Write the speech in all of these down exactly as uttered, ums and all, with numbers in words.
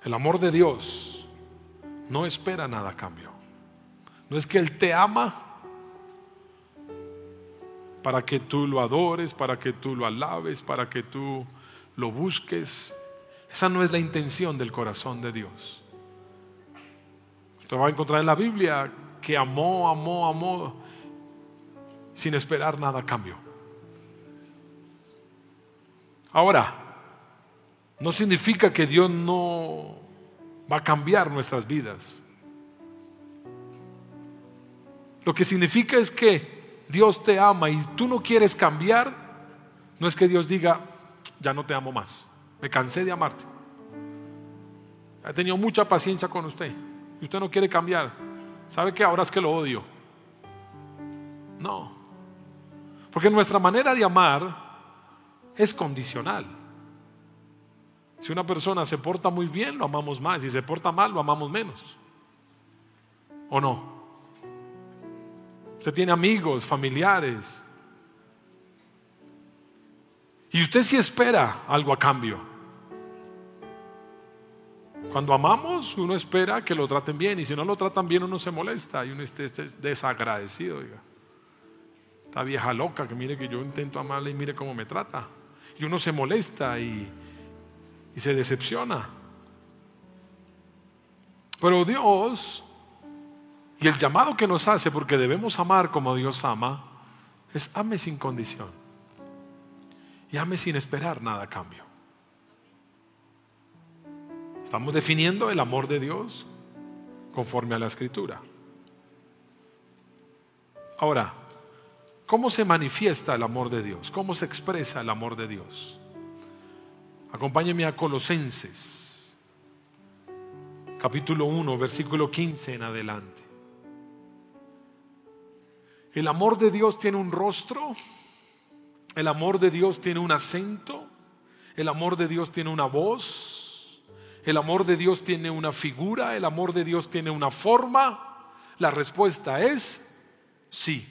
El amor de Dios no espera nada a cambio. No es que Él te ama para que tú lo adores, para que tú lo alabes, para que tú lo busques. Esa no es la intención del corazón de Dios. Usted va a encontrar en la Biblia que amó, amó, amó sin esperar nada a cambio. Ahora, no significa que Dios no va a cambiar nuestras vidas. Lo que significa es que Dios te ama y tú no quieres cambiar. No es que Dios diga, ya no te amo más, me cansé de amarte, he tenido mucha paciencia con usted y usted no quiere cambiar. ¿Sabe qué? Ahora es que lo odio. No, porque nuestra manera de amar es condicional. Si una persona se porta muy bien, lo amamos más. Si se porta mal, lo amamos menos. ¿O no? Usted tiene amigos, familiares, y usted sí espera algo a cambio. Cuando amamos, uno espera que lo traten bien, y si no lo tratan bien, uno se molesta y uno está desagradecido. Diga, esta vieja loca que mire que yo intento amarla y mire cómo me trata. Y uno se molesta y, y se decepciona. Pero Dios, y el llamado que nos hace, porque debemos amar como Dios ama, es ame sin condición y ame sin esperar nada a cambio. Estamos definiendo el amor de Dios conforme a la Escritura. Ahora, ¿cómo se manifiesta el amor de Dios? ¿Cómo se expresa el amor de Dios? Acompáñenme a Colosenses capítulo uno, versículo quince en adelante. El amor de Dios tiene un rostro, el amor de Dios tiene un acento, el amor de Dios tiene una voz, el amor de Dios tiene una figura, el amor de Dios tiene una forma. La respuesta es sí.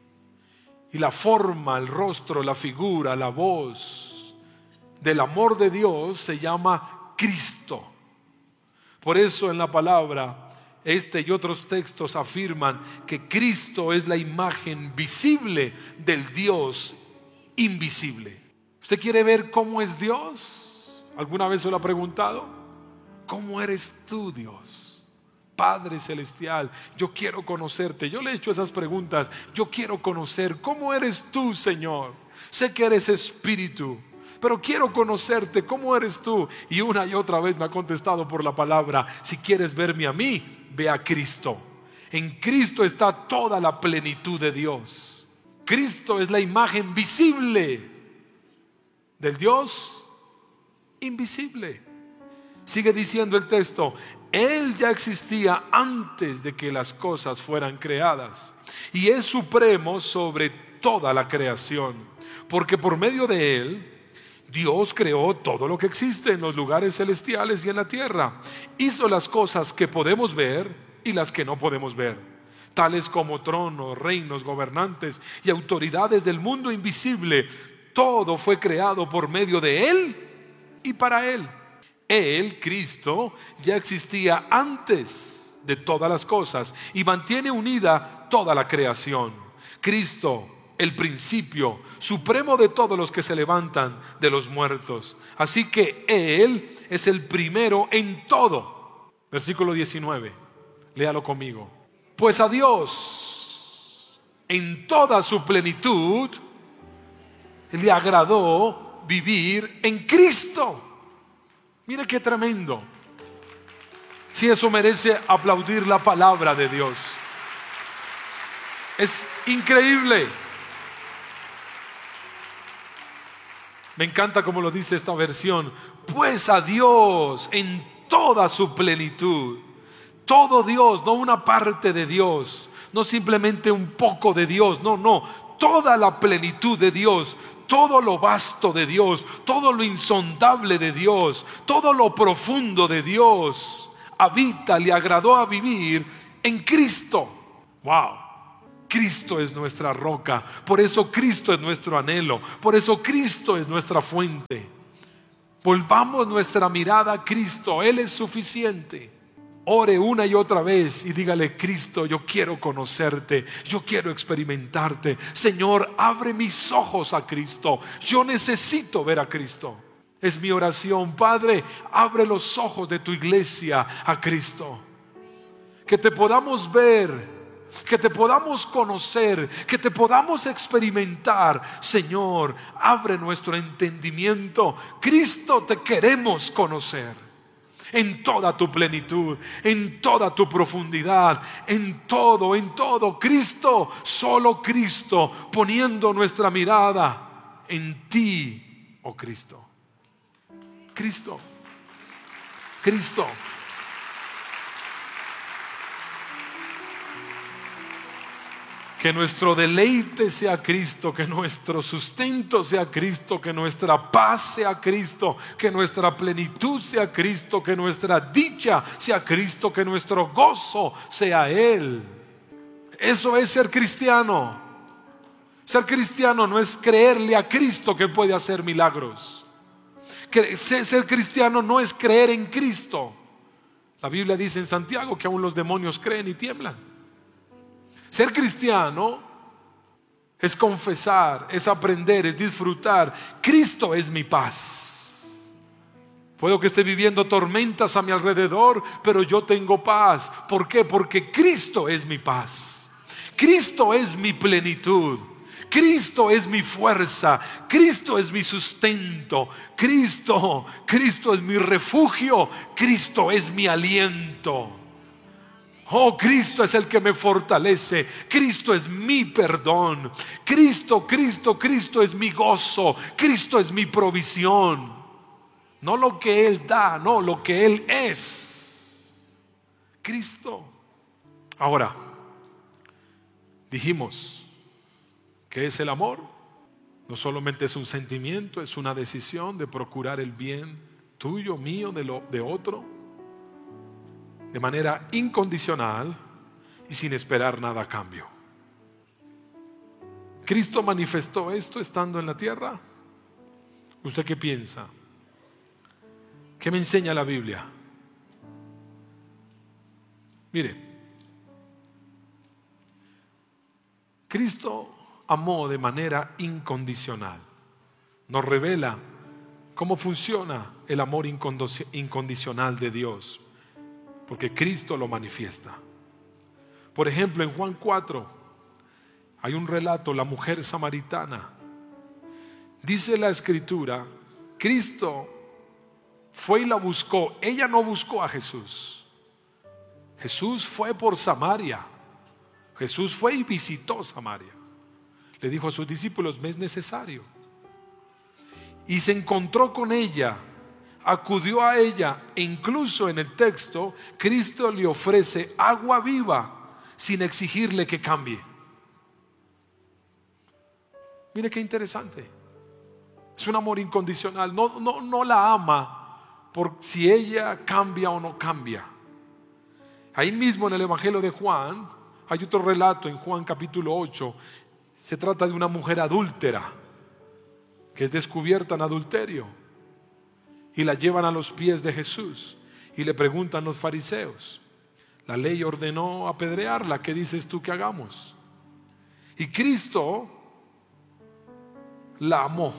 Y la forma, el rostro, la figura, la voz del amor de Dios se llama Cristo. Por eso en la palabra, este y otros textos afirman que Cristo es la imagen visible del Dios invisible. ¿Usted quiere ver cómo es Dios? ¿Alguna vez se lo ha preguntado? ¿Cómo eres tú, Dios? Padre celestial, yo quiero conocerte. Yo le he hecho esas preguntas. Yo quiero conocer cómo eres tú, Señor. Sé que eres espíritu, pero quiero conocerte. ¿Cómo eres tú? Y una y otra vez me ha contestado por la palabra: si quieres verme a mí, ve a Cristo. En Cristo está toda la plenitud de Dios. Cristo es la imagen visible del Dios invisible. Sigue diciendo el texto: Él ya existía antes de que las cosas fueran creadas y es supremo sobre toda la creación, porque por medio de Él Dios creó todo lo que existe en los lugares celestiales y en la tierra. Hizo las cosas que podemos ver y las que no podemos ver, tales como tronos, reinos, gobernantes y autoridades del mundo invisible. Todo fue creado por medio de Él y para Él. Él, Cristo, ya existía antes de todas las cosas y mantiene unida toda la creación. Cristo, el principio supremo de todos los que se levantan de los muertos. Así que Él es el primero en todo. Versículo diecinueve, léalo conmigo. Pues a Dios en toda su plenitud le agradó vivir en Cristo. Mire qué tremendo. Si eso merece aplaudir la palabra de Dios. Es increíble. Me encanta como lo dice esta versión. Pues a Dios en toda su plenitud. Todo Dios, no una parte de Dios, no simplemente un poco de Dios, no, no, toda la plenitud de Dios, todo lo vasto de Dios, todo lo insondable de Dios, todo lo profundo de Dios habita, le agradó a vivir en Cristo. Wow. Cristo es nuestra roca, por eso Cristo es nuestro anhelo, por eso Cristo es nuestra fuente. Volvamos nuestra mirada a Cristo, Él es suficiente. Ore una y otra vez y dígale: Cristo, yo quiero conocerte, yo quiero experimentarte. Señor, abre mis ojos a Cristo, yo necesito ver a Cristo. Es mi oración. Padre, abre los ojos de tu iglesia a Cristo. Que te podamos ver, que te podamos conocer, que te podamos experimentar. Señor, abre nuestro entendimiento. Cristo, te queremos conocer en toda tu plenitud, en toda tu profundidad, en todo, en todo. Cristo, solo Cristo, poniendo nuestra mirada en ti, oh Cristo. Cristo, Cristo. Que nuestro deleite sea Cristo, que nuestro sustento sea Cristo, que nuestra paz sea Cristo, que nuestra plenitud sea Cristo, que nuestra dicha sea Cristo, que nuestro gozo sea Él. Eso es ser cristiano. Ser cristiano no es creerle a Cristo que puede hacer milagros. Ser cristiano no es creer en Cristo. La Biblia dice en Santiago que aún los demonios creen y tiemblan. Ser cristiano es confesar, es aprender, es disfrutar. Cristo es mi paz. Puedo que esté viviendo tormentas a mi alrededor, pero yo tengo paz. ¿Por qué? Porque Cristo es mi paz. Cristo es mi plenitud. Cristo es mi fuerza. Cristo es mi sustento. Cristo, Cristo es mi refugio. Cristo es mi aliento. Oh, Cristo es el que me fortalece. Cristo es mi perdón. Cristo, Cristo, Cristo es mi gozo. Cristo es mi provisión. No lo que Él da, no, lo que Él es. Cristo. Ahora, dijimos que es el amor. No solamente es un sentimiento, es una decisión de procurar el bien tuyo, mío, de, lo, de otro, de manera incondicional y sin esperar nada a cambio. ¿Cristo manifestó esto estando en la tierra? ¿Usted qué piensa? ¿Qué me enseña la Biblia? Mire, Cristo amó de manera incondicional. Nos revela cómo funciona el amor incondicional de Dios, porque Cristo lo manifiesta. Por ejemplo, en Juan cuatro hay un relato, la mujer samaritana. Dice la escritura, Cristo fue y la buscó. Ella no buscó a Jesús. Jesús fue por Samaria. Jesús fue y visitó Samaria. Le dijo a sus discípulos: me es necesario. Y se encontró con ella, acudió a ella, e incluso en el texto Cristo le ofrece agua viva sin exigirle que cambie. Mire qué interesante. Es un amor incondicional. No, no, no la ama por si ella cambia o no cambia. Ahí mismo en el Evangelio de Juan hay otro relato, en Juan capítulo ocho. Se trata de una mujer adúltera que es descubierta en adulterio, y la llevan a los pies de Jesús y le preguntan los fariseos: la ley ordenó apedrearla, ¿qué dices tú que hagamos? Y Cristo la amó.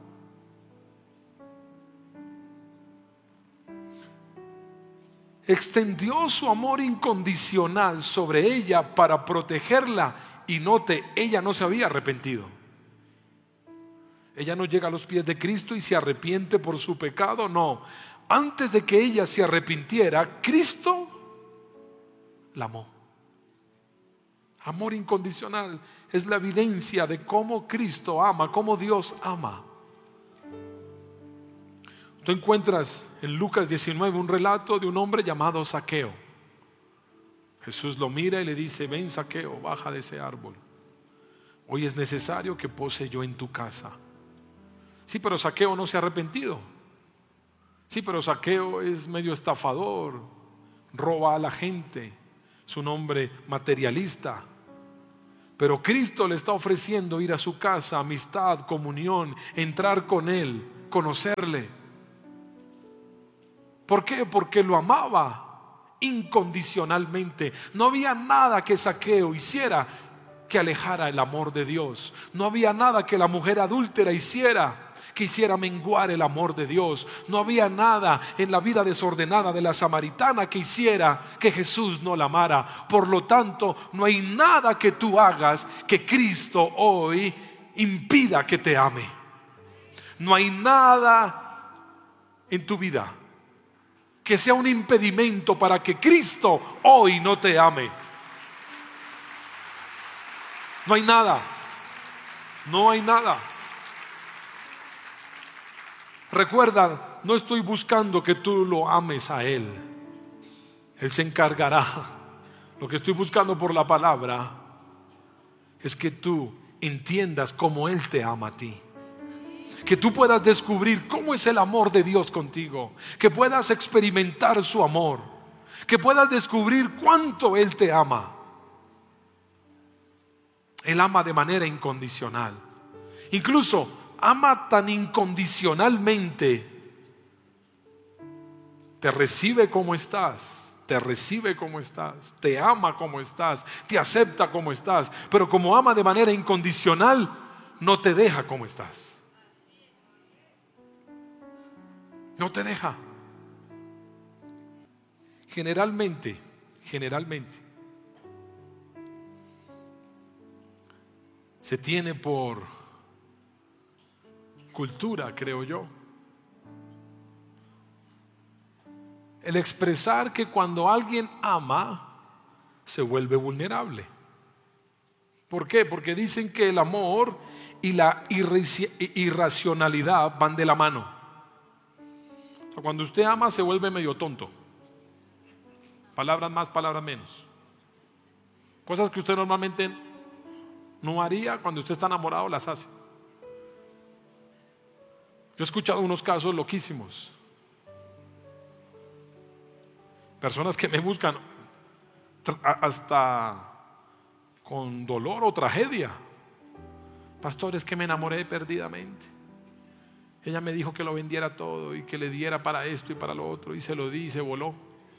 Extendió su amor incondicional sobre ella para protegerla. Y note, ella no se había arrepentido. Ella no llega a los pies de Cristo y se arrepiente por su pecado. No, antes de que ella se arrepintiera, Cristo la amó. Amor incondicional es la evidencia de cómo Cristo ama, cómo Dios ama. Tú encuentras en Lucas diecinueve un relato de un hombre llamado Zaqueo. Jesús lo mira y le dice: ven, Zaqueo, baja de ese árbol. Hoy es necesario que pose yo en tu casa. Sí, pero Zaqueo no se ha arrepentido. Sí, pero Zaqueo es medio estafador, roba a la gente, es un hombre materialista. Pero Cristo le está ofreciendo ir a su casa, amistad, comunión, entrar con Él, conocerle. ¿Por qué? Porque lo amaba incondicionalmente. No había nada que Zaqueo hiciera que alejara el amor de Dios. No había nada que la mujer adúltera hiciera que hiciera menguar el amor de Dios. No había nada en la vida desordenada de la samaritana que hiciera que Jesús no la amara. Por lo tanto, no hay nada que tú hagas que Cristo hoy impida que te ame. No hay nada en tu vida que sea un impedimento para que Cristo hoy no te ame. No hay nada. No hay nada. Recuerda, no estoy buscando que tú lo ames a Él. Él se encargará. Lo que estoy buscando por la palabra es que tú entiendas cómo Él te ama a ti. Que tú puedas descubrir cómo es el amor de Dios contigo. Que puedas experimentar su amor. Que puedas descubrir cuánto Él te ama. Él ama de manera incondicional. Incluso ama tan incondicionalmente. Te recibe como estás. Te recibe como estás. Te ama como estás. Te acepta como estás. Pero como ama de manera incondicional, no te deja como estás. No te deja. Generalmente, generalmente se tiene por cultura, creo yo, el expresar que cuando alguien ama se vuelve vulnerable. ¿Por qué? Porque dicen que el amor y la irracionalidad van de la mano. O sea, cuando usted ama se vuelve medio tonto. Palabras más, palabras menos. Cosas que usted normalmente no haría cuando usted está enamorado, las hace. Yo he escuchado unos casos loquísimos. Personas que me buscan hasta con dolor o tragedia. Pastor, es que me enamoré perdidamente. Ella me dijo que lo vendiera todo y que le diera para esto y para lo otro, y se lo di y se voló.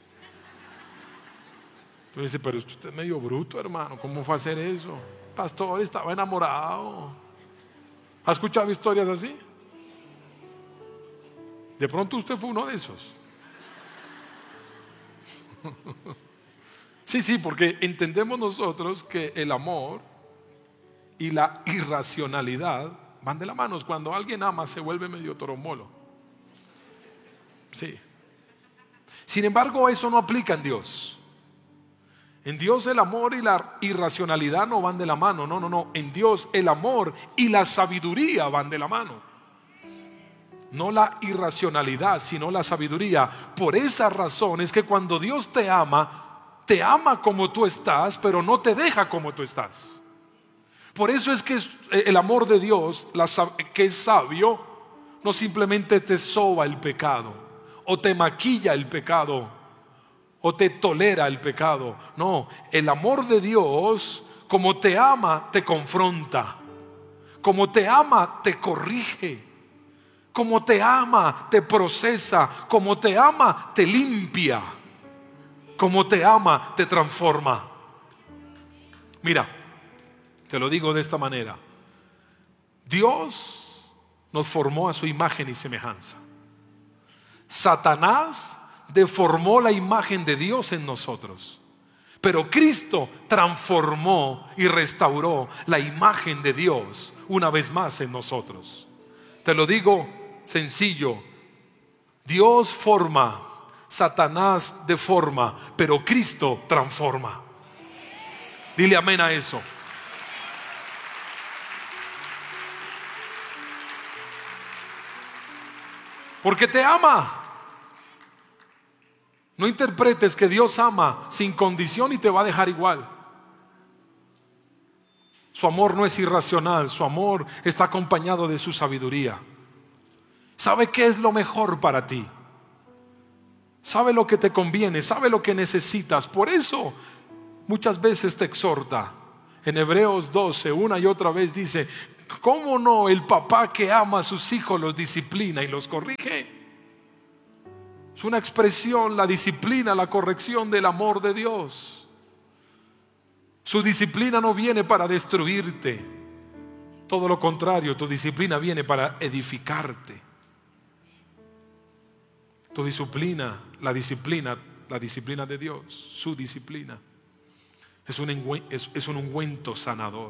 Entonces dice, pero usted es medio bruto, hermano, ¿cómo fue a hacer eso? Pastor, estaba enamorado. ¿Ha escuchado historias así? De pronto usted fue uno de esos. Sí, sí, porque entendemos nosotros que el amor y la irracionalidad van de la mano. Cuando alguien ama se vuelve medio torombolo. Sí. Sin embargo, eso no aplica en Dios. En Dios el amor y la irracionalidad no van de la mano. No, no, no. En Dios el amor y la sabiduría van de la mano. No la irracionalidad, sino la sabiduría. Por esa razón es que cuando Dios te ama, te ama como tú estás, pero no te deja como tú estás. Por eso es que el amor de Dios, que es sabio, no simplemente te soba el pecado, o te maquilla el pecado, o te tolera el pecado. No, el amor de Dios, como te ama, te confronta. Como te ama, te corrige. Como te ama, te procesa. Como te ama, te limpia. Como te ama, te transforma. Mira, te lo digo de esta manera. Dios nos formó a su imagen y semejanza. Satanás deformó la imagen de Dios en nosotros, pero Cristo transformó y restauró la imagen de Dios una vez más en nosotros. Te lo digo sencillo. Dios forma, Satanás deforma, pero Cristo transforma. Dile amén a eso. Porque te ama. No interpretes que Dios ama sin condición y te va a dejar igual. Su amor no es irracional, su amor está acompañado de su sabiduría. Sabe qué es lo mejor para ti. Sabe lo que te conviene, sabe lo que necesitas. Por eso muchas veces te exhorta. En Hebreos doce, una y otra vez dice: ¿cómo no el papá que ama a sus hijos los disciplina y los corrige? Es una expresión, la disciplina, la corrección del amor de Dios. Su disciplina no viene para destruirte. Todo lo contrario, tu disciplina viene para edificarte. Tu disciplina, la disciplina, la disciplina de Dios, su disciplina, es un, es, es un ungüento sanador.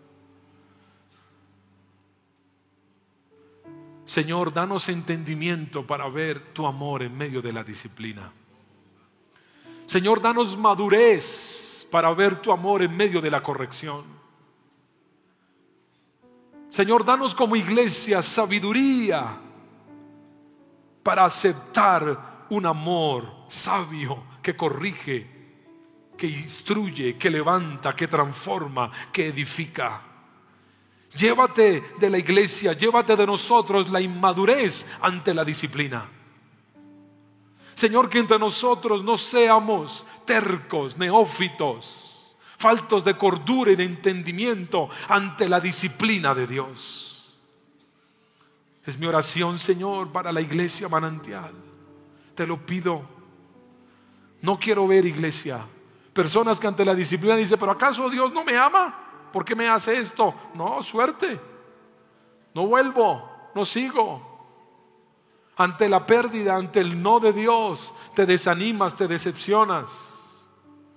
Señor, danos entendimiento para ver tu amor en medio de la disciplina. Señor, danos madurez para ver tu amor en medio de la corrección. Señor, danos como iglesia sabiduría para aceptar un amor sabio que corrige, que instruye, que levanta, que transforma, que edifica. Llévate de la iglesia, llévate de nosotros la inmadurez ante la disciplina. Señor, que entre nosotros no seamos tercos, neófitos, faltos de cordura y de entendimiento ante la disciplina de Dios. Es mi oración, Señor, para la iglesia Manantial. Te lo pido. No quiero ver, iglesia, personas que ante la disciplina dicen: ¿pero acaso Dios no me ama? ¿Por qué me hace esto? No, suerte. No vuelvo, no sigo. Ante la pérdida, ante el no de Dios, te desanimas, te decepcionas.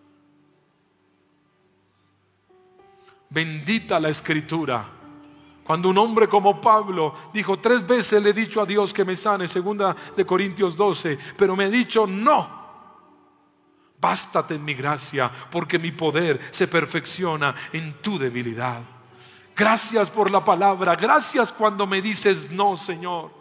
Bendita la Escritura. Cuando un hombre como Pablo dijo: tres veces le he dicho a Dios que me sane, segunda de Corintios doce, pero me ha dicho no. Bástate en mi gracia, porque mi poder se perfecciona en tu debilidad. Gracias por la palabra. Gracias cuando me dices no, Señor.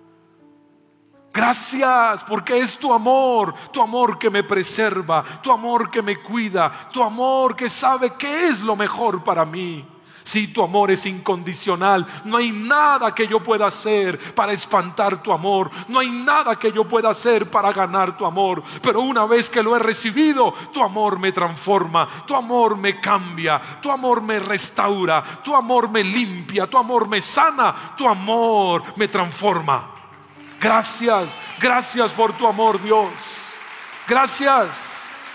Gracias porque es tu amor, tu amor que me preserva, tu amor que me cuida, tu amor que sabe qué es lo mejor para mí. Si tu amor es incondicional, no hay nada que yo pueda hacer para espantar tu amor. No hay nada que yo pueda hacer para ganar tu amor. Pero una vez que lo he recibido, tu amor me transforma, tu amor me cambia, tu amor me restaura, tu amor me limpia, tu amor me sana, tu amor me transforma. Gracias, gracias por tu amor, Dios. Gracias.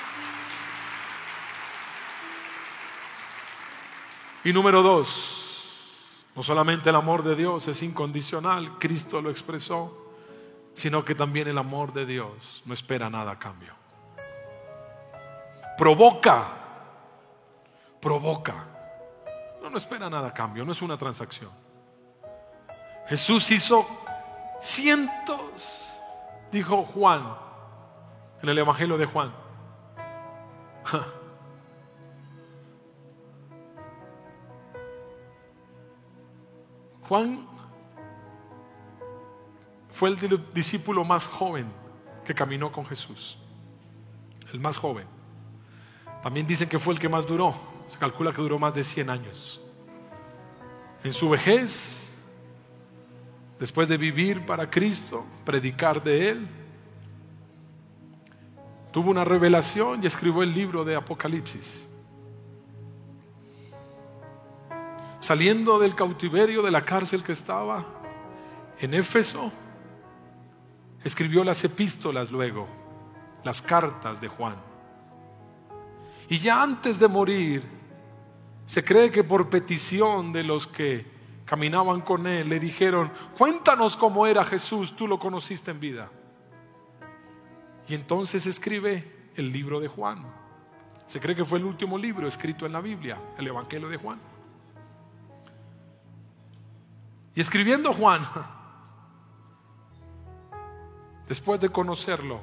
Y número dos, no solamente el amor de Dios es incondicional, Cristo lo expresó, sino que también el amor de Dios no espera nada a cambio. Provoca, provoca. No, no espera nada a cambio, no es una transacción. Jesús hizo cientos, dijo Juan en el Evangelio de Juan. Juan fue el discípulo más joven que caminó con Jesús. El más joven. También dicen que fue el que más duró. Se calcula que duró más de cien años. En su vejez, después de vivir para Cristo, predicar de Él, tuvo una revelación y escribió el libro de Apocalipsis. Saliendo del cautiverio, de la cárcel que estaba en Éfeso, escribió las epístolas luego, las cartas de Juan. Y ya antes de morir, se cree que por petición de los que caminaban con él, le dijeron: cuéntanos cómo era Jesús, tú lo conociste en vida. Y entonces escribe el libro de Juan. Se cree que fue el último libro escrito en la Biblia, el Evangelio de Juan. Y escribiendo Juan, después de conocerlo,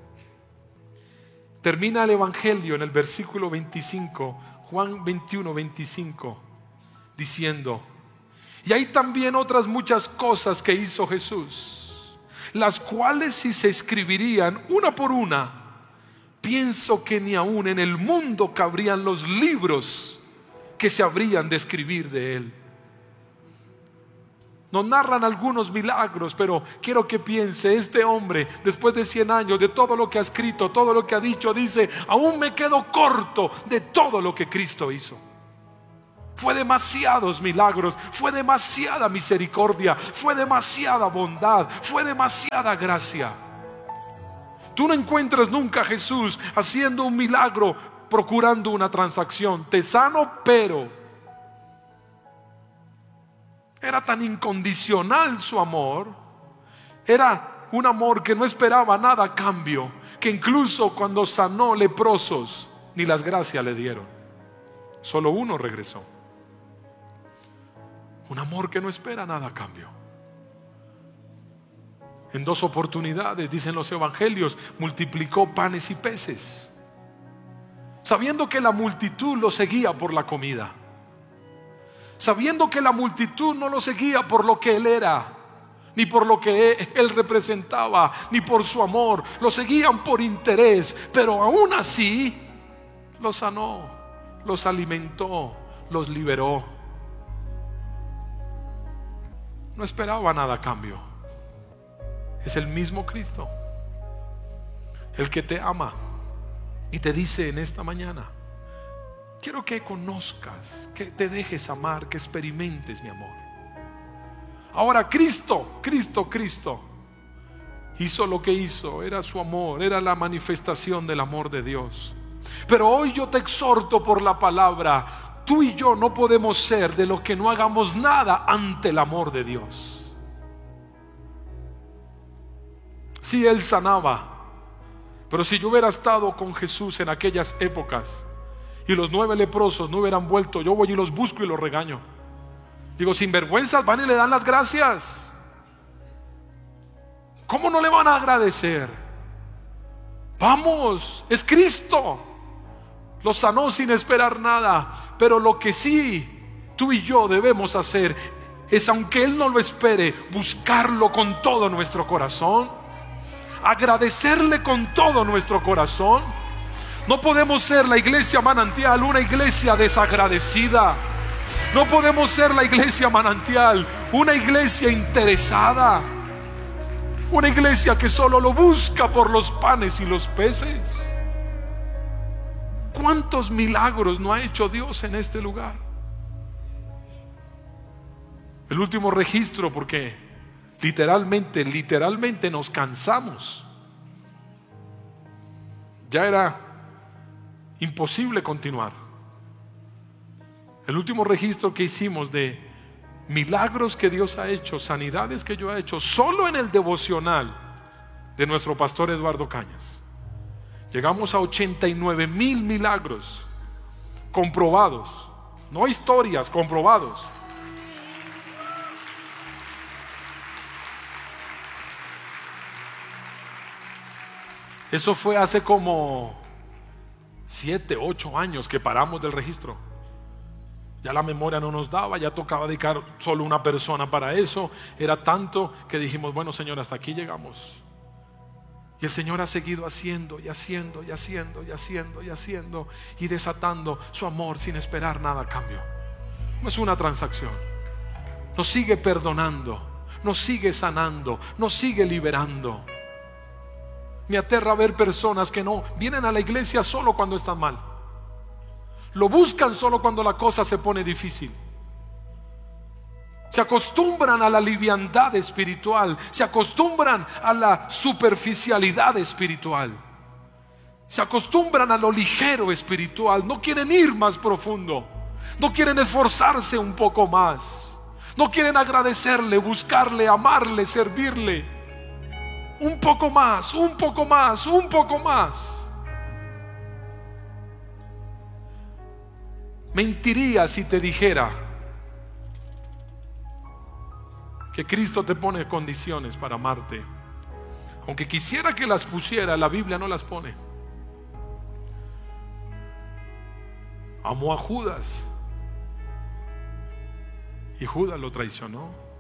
termina el Evangelio en el versículo veinticinco, Juan veintiuno, veinticinco, diciendo: y hay también otras muchas cosas que hizo Jesús, las cuales si se escribirían una por una, pienso que ni aún en el mundo cabrían los libros que se habrían de escribir de él. Nos narran algunos milagros, pero quiero que piense, este hombre, después de cien años, de todo lo que ha escrito, todo lo que ha dicho, dice: aún me quedo corto de todo lo que Cristo hizo. Fue demasiados milagros, fue demasiada misericordia, fue demasiada bondad, fue demasiada gracia. Tú no encuentras nunca a Jesús haciendo un milagro, procurando una transacción. Te sano, pero era tan incondicional su amor. Era un amor que no esperaba nada a cambio, que incluso cuando sanó leprosos, ni las gracias le dieron. Solo uno regresó. Un amor que no espera nada a cambio. En dos oportunidades, dicen los evangelios, multiplicó panes y peces, sabiendo que la multitud lo seguía por la comida, sabiendo que la multitud no lo seguía por lo que él era, ni por lo que él representaba, ni por su amor. Lo seguían por interés, pero aún así los sanó, los alimentó, los liberó. No esperaba nada a cambio. Es el mismo Cristo, el que te ama y te dice en esta mañana: quiero que conozcas, que te dejes amar, que experimentes mi amor. Ahora Cristo, Cristo, Cristo hizo lo que hizo. Era su amor, era la manifestación del amor de Dios. Pero hoy yo te exhorto por la palabra: tú y yo no podemos ser de los que no hagamos nada ante el amor de Dios. Si Él sanaba, pero si yo hubiera estado con Jesús en aquellas épocas y los nueve leprosos no hubieran vuelto, yo voy y los busco y los regaño. Digo, sinvergüenzas, van y le dan las gracias. ¿Cómo no le van a agradecer? Vamos, es Cristo. Los sanó sin esperar nada. Pero lo que sí tú y yo debemos hacer es, aunque Él no lo espere, buscarlo con todo nuestro corazón, agradecerle con todo nuestro corazón. No podemos ser la iglesia Manantial una iglesia desagradecida. No podemos ser la iglesia Manantial una iglesia interesada, una iglesia que solo lo busca por los panes y los peces. ¿Cuántos milagros no ha hecho Dios en este lugar? El último registro, porque Literalmente, literalmente nos cansamos. Ya era imposible continuar. El último registro que hicimos de milagros que Dios ha hecho, sanidades que yo he hecho, solo en el devocional de nuestro pastor Eduardo Cañas, llegamos a ochenta y nueve mil milagros comprobados. No historias, comprobados. Eso fue hace como siete, ocho años que paramos del registro. Ya la memoria no nos daba, ya tocaba dedicar solo una persona para eso. Era tanto que dijimos, bueno, Señor, hasta aquí llegamos. Y el Señor ha seguido haciendo y haciendo y haciendo y haciendo y haciendo y desatando su amor sin esperar nada a cambio. No es una transacción. Nos sigue perdonando, nos sigue sanando, nos sigue liberando. Me aterra ver personas que no vienen a la iglesia solo cuando están mal. Lo buscan solo cuando la cosa se pone difícil. Se acostumbran a la liviandad espiritual, se acostumbran a la superficialidad espiritual, se acostumbran a lo ligero espiritual. No quieren ir más profundo, no quieren esforzarse un poco más, no quieren agradecerle, buscarle, amarle, servirle. Un poco más, un poco más, un poco más. Mentiría si te dijera que Cristo te pone condiciones para amarte. Aunque quisiera que las pusiera, la Biblia no las pone. Amó a Judas y Judas lo traicionó.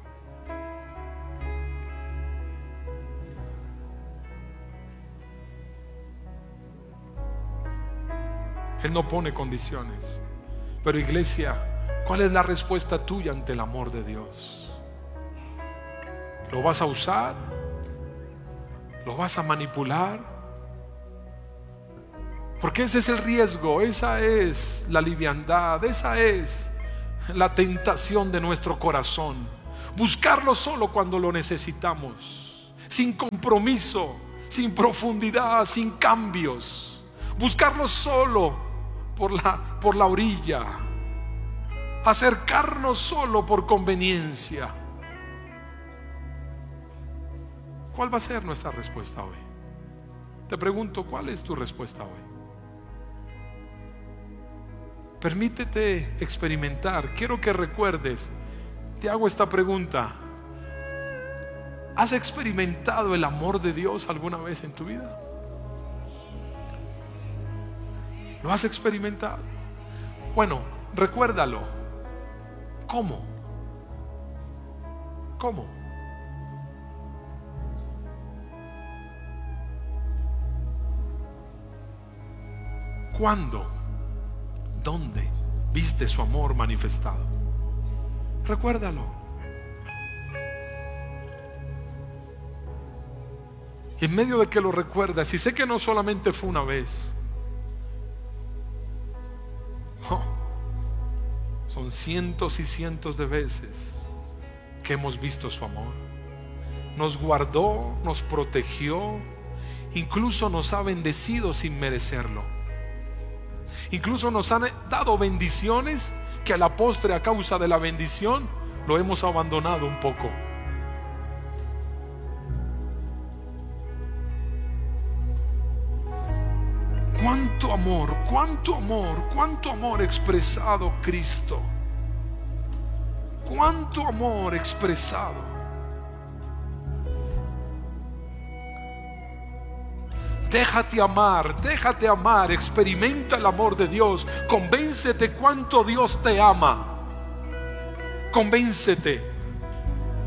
Él no pone condiciones. Pero iglesia, ¿cuál es la respuesta tuya ante el amor de Dios? ¿Lo vas a usar? ¿Lo vas a manipular? Porque ese es el riesgo, esa es la liviandad, esa es la tentación de nuestro corazón. Buscarlo solo cuando lo necesitamos, sin compromiso, sin profundidad, sin cambios. Buscarlo solo por la, por la orilla. Acercarnos solo por conveniencia. ¿Cuál va a ser nuestra respuesta hoy? Te pregunto, ¿cuál es tu respuesta hoy? Permítete experimentar. Quiero que recuerdes. Te hago esta pregunta. ¿Has experimentado el amor de Dios alguna vez en tu vida? ¿Lo has experimentado? Bueno, recuérdalo. ¿Cómo? ¿Cómo? ¿Cuándo? ¿Dónde viste su amor manifestado? Recuérdalo. Y en medio de que lo recuerdas, y sé que no solamente fue una vez, oh, son cientos y cientos de veces que hemos visto su amor. Nos guardó, nos protegió, incluso nos ha bendecido sin merecerlo. Incluso nos han dado bendiciones que a la postre, a causa de la bendición, lo hemos abandonado un poco. Cuánto amor, cuánto amor, cuánto amor expresado Cristo. Cuánto amor expresado. Déjate amar, déjate amar, experimenta el amor de Dios, convéncete cuánto Dios te ama, convéncete.